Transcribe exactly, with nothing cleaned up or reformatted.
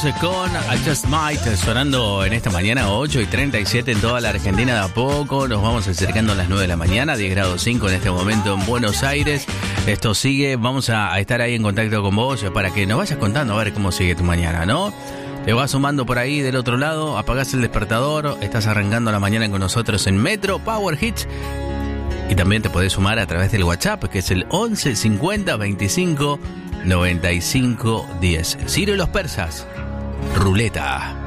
con I Just Might sonando en esta mañana ocho y treinta y siete en toda la Argentina. De a poco nos vamos acercando a las nueve de la mañana, diez grados cinco en este momento en Buenos Aires. Esto sigue, vamos a, a estar ahí en contacto con vos para que nos vayas contando a ver cómo sigue tu mañana, ¿no? Te vas sumando por ahí del otro lado, apagás el despertador, estás arrancando la mañana con nosotros en Metro Power Hits. Y también te podés sumar a través del WhatsApp, que es el once cincuenta veinticinco noventa y cinco diez. Ciro y los persas, Ruleta.